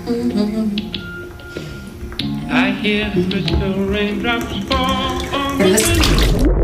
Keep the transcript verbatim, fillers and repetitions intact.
I hear the crystal raindrops fall on the window.